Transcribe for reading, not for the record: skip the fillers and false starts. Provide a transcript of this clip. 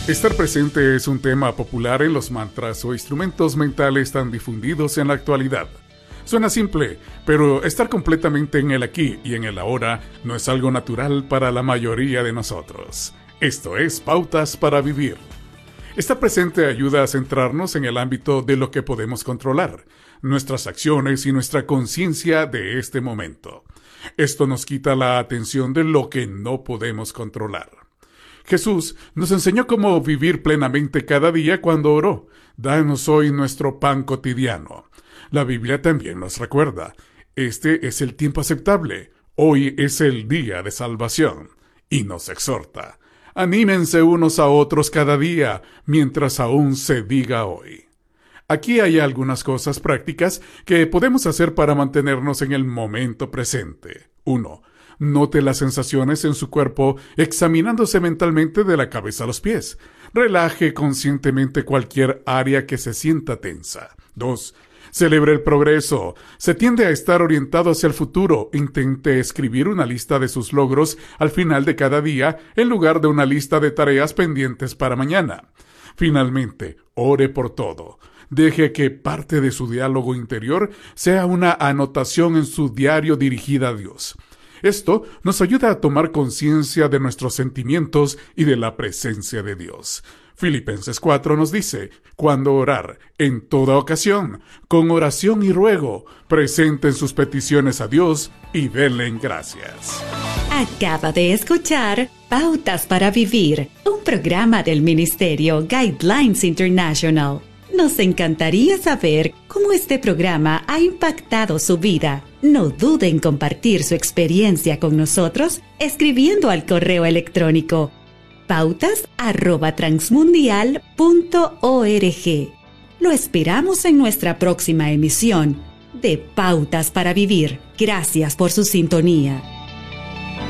Estar presente es un tema popular en los mantras o instrumentos mentales tan difundidos en la actualidad. Suena simple, pero estar completamente en el aquí y en el ahora no es algo natural para la mayoría de nosotros. Esto es Pautas para Vivir. Estar presente ayuda a centrarnos en el ámbito de lo que podemos controlar, nuestras acciones y nuestra conciencia de este momento. Esto nos quita la atención de lo que no podemos controlar. Jesús nos enseñó cómo vivir plenamente cada día cuando oró: «Danos hoy nuestro pan cotidiano». La Biblia también nos recuerda: «Este es el tiempo aceptable, hoy es el día de salvación». Y nos exhorta: «Anímense unos a otros cada día, mientras aún se diga hoy». Aquí hay algunas cosas prácticas que podemos hacer para mantenernos en el momento presente. 1. Note las sensaciones en su cuerpo examinándose mentalmente de la cabeza a los pies. Relaje conscientemente cualquier área que se sienta tensa. 2. Celebre el progreso. Se tiende a estar orientado hacia el futuro. Intente escribir una lista de sus logros al final de cada día en lugar de una lista de tareas pendientes para mañana. Finalmente, ore por todo. Deje que parte de su diálogo interior sea una anotación en su diario dirigida a Dios. Esto nos ayuda a tomar conciencia de nuestros sentimientos y de la presencia de Dios. Filipenses 4 nos dice: «Cuando orar, en toda ocasión, con oración y ruego, presenten sus peticiones a Dios y denle gracias». Acaba de escuchar Pautas para Vivir, un programa del Ministerio Guidelines International. Nos encantaría saber cómo este programa ha impactado su vida. No dude en compartir su experiencia con nosotros escribiendo al correo electrónico pautas@transmundial.org. Lo esperamos en nuestra próxima emisión de Pautas para Vivir. Gracias por su sintonía.